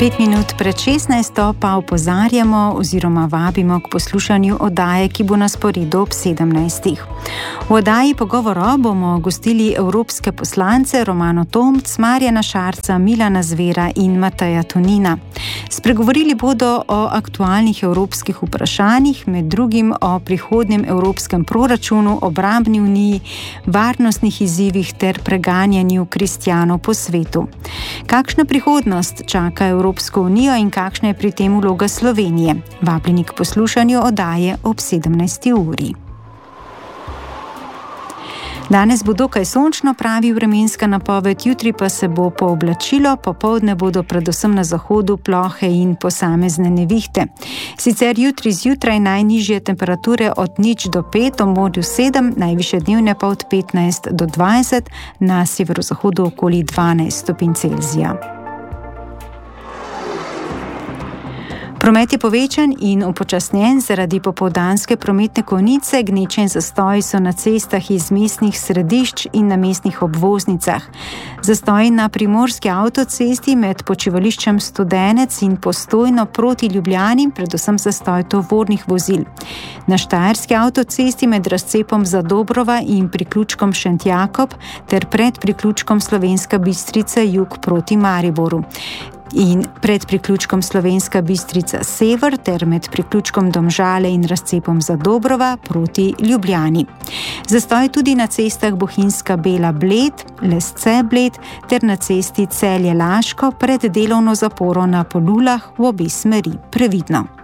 5 minut pred 16. pa opozarjamo oziroma vabimo k poslušanju oddaje, ki bo na sporedu ob 17. V oddaji Pogovoro bomo gostili evropske poslance Romano Tomc, Marjana Šarca, Milana Zvera in Mateja Tonina. Spregovorili bodo o aktualnih evropskih vprašanjih, med drugim o prihodnjem evropskem proračunu, obrambni uniji, varnostnih izzivih ter preganjanju kristjanov po svetu. Kakšna prihodnost čaka Evropsko unijo in kakšna je pri tem vloga Slovenije? Vabljeni k poslušanju oddaje ob 17. uri. Danes bo dokaj sončno, pravi vremenska napoved, jutri pa se bo pooblačilo, popoldne bodo predvsem na zahodu plohe in posamezne nevihte. Sicer jutri zjutraj najnižje temperature od 0 do 5, v morju 7, najvišje dnevne pa od 15 do 20, na severozahodu okoli 12 stopinj Celzija. Promet je povečan in upočasnjen zaradi popoldanske prometne konice. Gneče in zastoji so na cestah iz mestnih središč in na mestnih obvoznicah. Zastoji na primorski avtocesti med počivališčem Studenec in Postojno proti Ljubljani, predvsem zastoj tovornih vozil. Na štajerski avtocesti med razcepom Zadobrova in priključkom Šentjakob ter pred priključkom Slovenska Bistrica jug proti Mariboru. In pred priključkom Slovenska Bistrica sever ter med priključkom Domžale in razcepom Zadobrova proti Ljubljani. Zastoj tudi na cestah Bohinjska Bela Bled, Lesce Bled ter na cesti Celje Laško pred delovno zaporo na Polulah v obe smeri. Previdno.